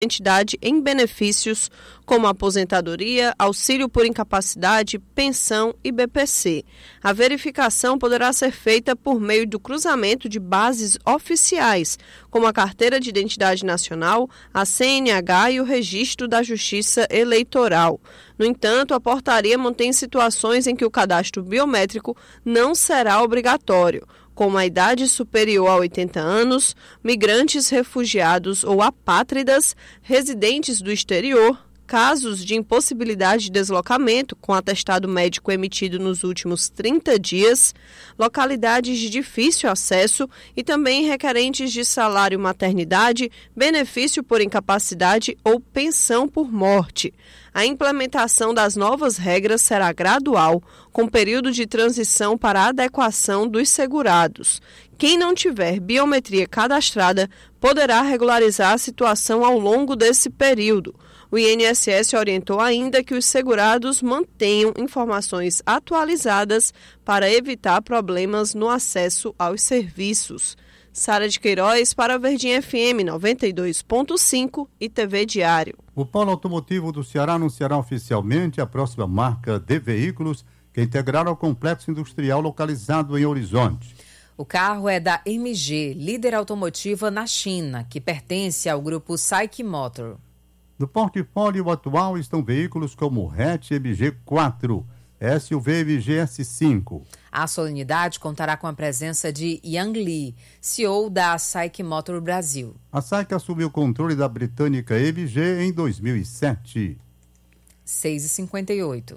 identidade em benefícios como aposentadoria, auxílio por incapacidade, pensão e BPC. A verificação poderá ser feita por meio do cruzamento de bases oficiais, como a Carteira de Identidade Nacional, a CNH e o Registro da Justiça Eleitoral. No entanto, a portaria mantém situações em que o cadastro biométrico não será obrigatório, como a idade superior a 80 anos, migrantes, refugiados ou apátridas, residentes do exterior, casos de impossibilidade de deslocamento com atestado médico emitido nos últimos 30 dias, localidades de difícil acesso e também requerentes de salário maternidade, benefício por incapacidade ou pensão por morte. A implementação das novas regras será gradual, com período de transição para a adequação dos segurados. Quem não tiver biometria cadastrada poderá regularizar a situação ao longo desse período. O INSS orientou ainda que os segurados mantenham informações atualizadas para evitar problemas no acesso aos serviços. Sara de Queiroz para a Verdinha FM 92.5 e TV Diário. O Polo Automotivo do Ceará anunciará oficialmente a próxima marca de veículos que integrará o complexo industrial localizado em Horizonte. O carro é da MG, líder automotiva na China, que pertence ao grupo SAIC Motor. No portfólio atual estão veículos como o hatch MG4, SUV MG S5. A solenidade contará com a presença de Yang Li, CEO da SAIC Motor Brasil. A SAIC assumiu o controle da britânica MG em 2007. 6h58.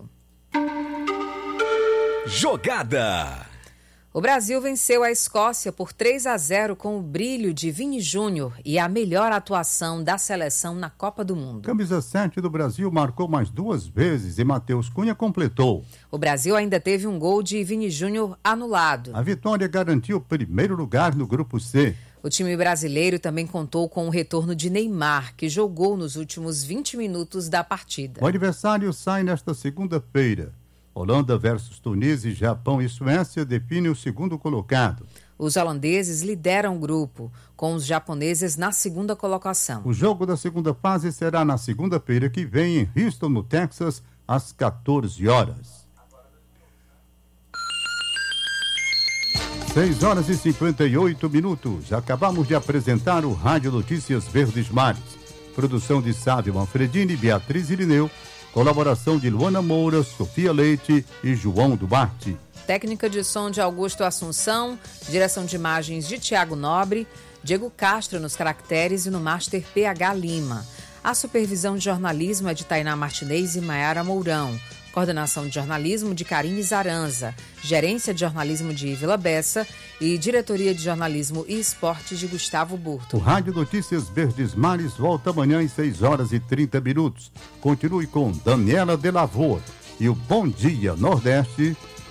Jogada. O Brasil venceu a Escócia por 3-0 com o brilho de Vini Júnior e a melhor atuação da seleção na Copa do Mundo. Camisa 7 do Brasil marcou mais 2 vezes e Matheus Cunha completou. O Brasil ainda teve um gol de Vini Júnior anulado. A vitória garantiu o primeiro lugar no Grupo C. O time brasileiro também contou com o retorno de Neymar, que jogou nos últimos 20 minutos da partida. O adversário sai nesta segunda-feira. Holanda versus Tunísia, Japão e Suécia definem o segundo colocado. Os holandeses lideram o grupo, com os japoneses na segunda colocação. O jogo da segunda fase será na segunda-feira que vem em Houston, no Texas, às 14 horas. 6h58. Acabamos de apresentar o Rádio Notícias Verdes Mares. Produção de Sávio Manfredini, Beatriz Irineu. Colaboração de Luana Moura, Sofia Leite e João Duarte. Técnica de som de Augusto Assunção, direção de imagens de Tiago Nobre, Diego Castro nos caracteres e no Master PH Lima. A supervisão de jornalismo é de Tainá Martinez e Maiara Mourão. Coordenação de jornalismo de Karine Zaranza, gerência de jornalismo de Vila Bessa e diretoria de jornalismo e esporte de Gustavo Burto. O Rádio Notícias Verdes Mares volta amanhã às 6h30. Continue com Daniela de Lavoa e o Bom Dia Nordeste